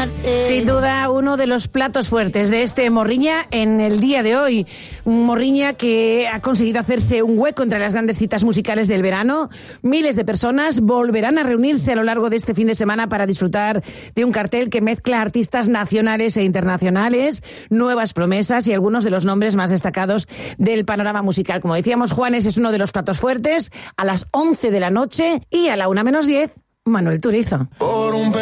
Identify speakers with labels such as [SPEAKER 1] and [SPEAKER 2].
[SPEAKER 1] Sin duda, uno de los platos fuertes de este Morriña en el día de hoy. Un Morriña que ha conseguido hacerse un hueco entre las grandes citas musicales del verano. Miles de personas volverán a reunirse a lo largo de este fin de semana para disfrutar de un cartel que mezcla artistas nacionales e internacionales, nuevas promesas y algunos de los nombres más destacados del panorama musical. Como decíamos, Juanes es uno de los platos fuertes. A las 11 de la noche y a la 1 menos 10, Manuel Turizo.